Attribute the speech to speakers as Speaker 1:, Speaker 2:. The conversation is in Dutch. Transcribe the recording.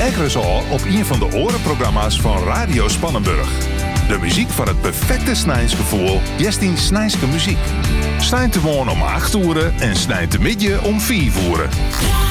Speaker 1: Ekkeres al op een van de orenprogramma's van Radio Spannenburg. De muziek van het perfecte snijnsgevoel, Jestien Snijnske muziek. Snijnt te wonen om 8 uur en snijnt te midden om 4 uur.